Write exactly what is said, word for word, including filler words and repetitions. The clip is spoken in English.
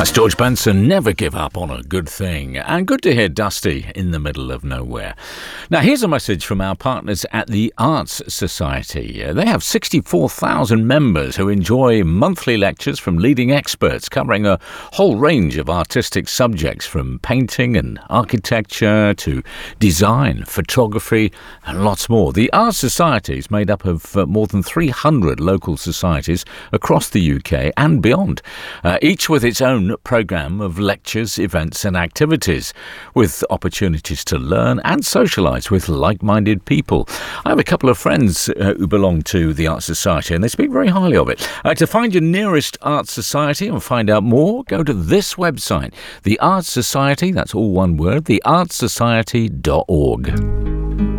That's George Benson, Never Give Up on a Good Thing. And good to hear Dusty in the middle of nowhere. Now, here's a message from our partners at the Arts Society. Uh, they have sixty-four thousand members who enjoy monthly lectures from leading experts covering a whole range of artistic subjects, from painting and architecture to design, photography, and lots more. The Arts Society is made up of uh, more than three hundred local societies across the U K and beyond, uh, each with its own programme of lectures, events and activities, with opportunities to learn and socialise with like-minded people. I have a couple of friends uh, who belong to the Arts Society, and they speak very highly of it. Uh, to find your nearest Arts Society and find out more, go to this website, the Arts Society, that's all one word, the arts society dot org.